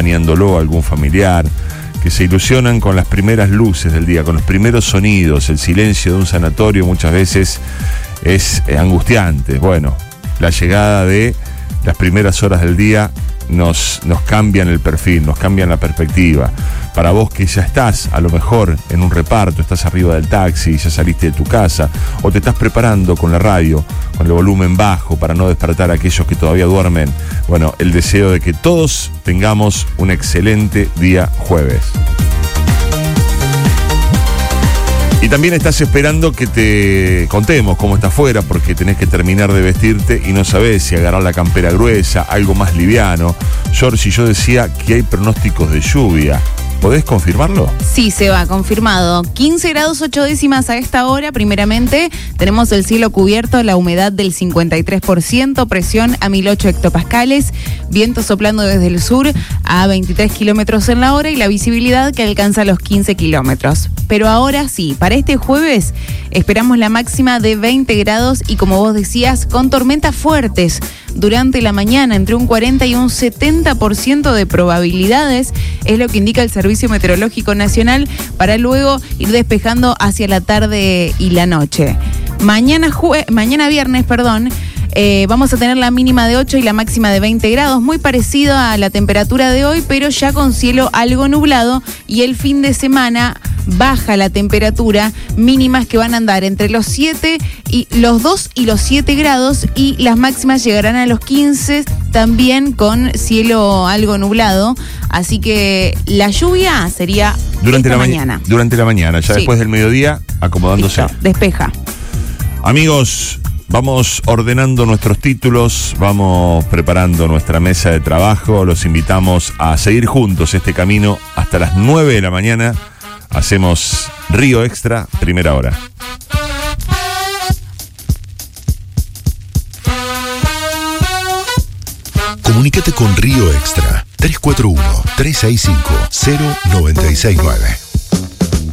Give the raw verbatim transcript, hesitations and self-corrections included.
acompañándolo a algún familiar, que se ilusionan con las primeras luces del día, con los primeros sonidos. El silencio de un sanatorio muchas veces es angustiante. Bueno, la llegada de las primeras horas del día nos, nos cambian el perfil, nos cambian la perspectiva. Para vos que ya estás a lo mejor en un reparto, estás arriba del taxi, ya saliste de tu casa, o te estás preparando con la radio, con el volumen bajo para no despertar a aquellos que todavía duermen. Bueno, el deseo de que todos tengamos un excelente día jueves. Y también estás esperando que te contemos cómo está afuera, porque tenés que terminar de vestirte y no sabés si agarrar la campera gruesa, algo más liviano. George, y yo decía que hay pronósticos de lluvia. ¿Podés confirmarlo? Sí, se va, confirmado. quince grados ocho décimas a esta hora. Primeramente, tenemos el cielo cubierto, la humedad del cincuenta y tres por ciento, presión a mil ocho hectopascales, viento soplando desde el sur a veintitrés kilómetros en la hora y la visibilidad que alcanza los quince kilómetros. Pero ahora sí, para este jueves esperamos la máxima de veinte grados y, como vos decías, con tormentas fuertes durante la mañana, entre un cuarenta y un setenta por ciento de probabilidades, es lo que indica el Servicio Meteorológico Nacional, para luego ir despejando hacia la tarde y la noche. Mañana, jue- mañana viernes, perdón, eh, vamos a tener la mínima de ocho y la máxima de veinte grados, muy parecido a la temperatura de hoy, pero ya con cielo algo nublado, y el fin de semana baja la temperatura, mínimas que van a andar entre los siete y los dos y los siete grados, y las máximas llegarán a los quince, también con cielo algo nublado. Así que la lluvia sería durante la mañana. Ma- durante la mañana, ya sí. Después del mediodía, acomodándose. Listo, despeja. Amigos, vamos ordenando nuestros títulos, vamos preparando nuestra mesa de trabajo. Los invitamos a seguir juntos este camino hasta las nueve de la mañana. Hacemos Río Extra, primera hora. Comunícate con Río Extra tres cuatro uno, tres seis cinco, cero nueve seis nueve.